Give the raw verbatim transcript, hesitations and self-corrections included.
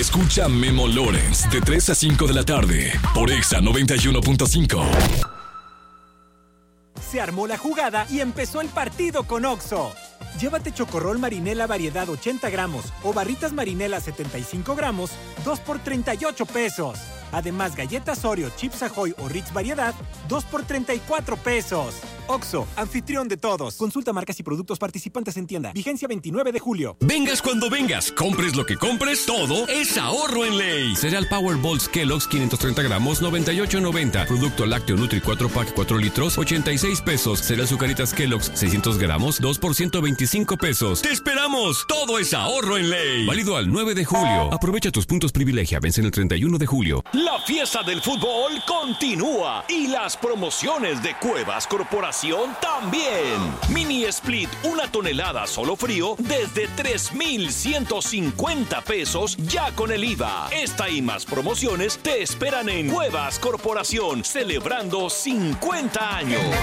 Escucha a Memo Lawrence de tres a cinco de la tarde por Exa noventa y uno punto cinco. Se armó la jugada y empezó el partido con Oxxo. Llévate chocorrol marinela variedad ochenta gramos o barritas marinela setenta y cinco gramos, dos por treinta y ocho pesos. Además, galletas Oreo, Chips Ahoy o Ritz variedad, dos por treinta y cuatro pesos. Oxxo, anfitrión de todos. Consulta marcas y productos participantes en tienda. Vigencia veintinueve de julio. Vengas cuando vengas, compres lo que compres, todo es ahorro en Ley. Cereal Power Balls Kellogg's quinientos treinta gramos, noventa y ocho noventa. Producto lácteo Nutri cuatro pack cuatro litros, ochenta y seis pesos. Cereal Zucaritas Kellogg's seiscientos gramos, dos por ciento veinticinco pesos. ¡Te esperamos! Todo es ahorro en Ley. Válido al nueve de julio. Aprovecha tus puntos privilegia. Vence el treinta y uno de julio. La fiesta del fútbol continúa y las promociones de Cuevas Corporación también. Mini Split, una tonelada solo frío, desde tres mil ciento cincuenta pesos ya con el I V A. Esta y más promociones te esperan en Cuevas Corporación, celebrando cincuenta años.